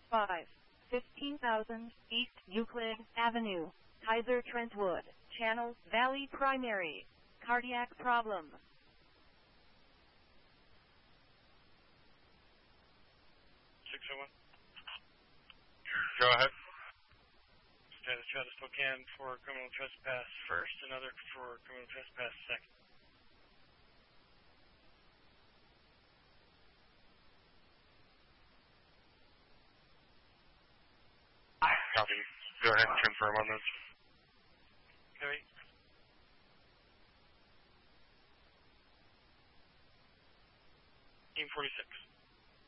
15,000 East Euclid Avenue, Kaiser Trentwood, Channel Valley Primary, cardiac problem. Go ahead. Status Travis Spokane for criminal trespass first, another for criminal trespass second. Copy. Go ahead and confirm on those. Okay. Team 46.